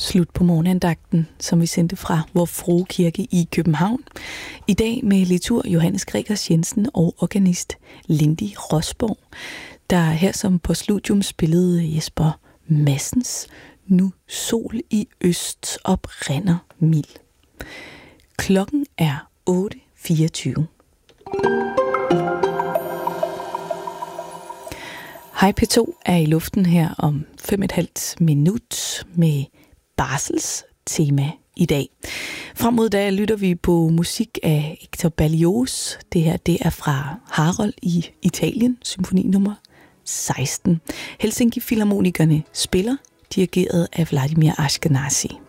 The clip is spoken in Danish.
Slut på morgenandagten, som vi sendte fra Vor Frue Kirke i København. I dag med liturg Johannes Gregers Jensen og organist Lindy Rosborg, der her som på Postludium spillede Jesper Madsens Nu sol i øst oprinder mild. Klokken er 8.24. Hej P2 er i luften her om 5,5 minut med barselstema i dag. Frem mod da lytter vi på musik af Hector Berlioz. Det her det er fra Harold i Italien, symfoni nummer 16. Helsinki Filharmonikerne spiller, dirigeret af Vladimir Ashkenazy.